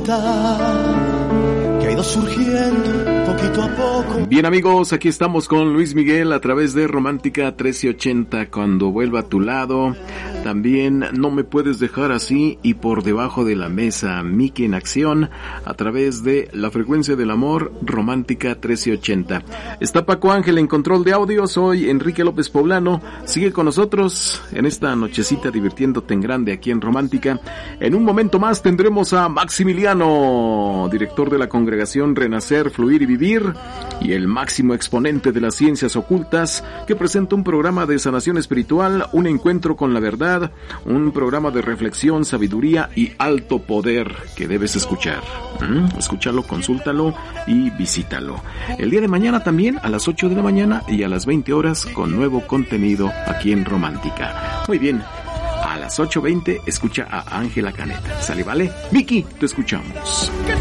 bonita que ha ido surgiendo poquito a poco. Bien, amigos, aquí estamos con Luis Miguel a través de Romántica 1380, Cuando vuelva a tu lado. También No me puedes dejar así y Por debajo de la mesa, Miki en acción, a través de La frecuencia del amor, Romántica 1380. Está Paco Ángel en control de audio, soy Enrique López Poblano. Sigue con nosotros en esta nochecita divirtiéndote en grande aquí en Romántica. En un momento más tendremos a Maximiliano, director de la congregación Renacer, Fluir y Vivir, y el máximo exponente de las ciencias ocultas, que presenta un programa de sanación espiritual, un encuentro con la verdad, un programa de reflexión, sabiduría y alto poder que debes escuchar. Escúchalo, consúltalo y visítalo. El día de mañana también a las 8 de la mañana y a las 20 horas con nuevo contenido aquí en Romántica. Muy bien, a las 8:20 escucha a Ángela Caneta. ¿Sale, vale? Miki, te escuchamos.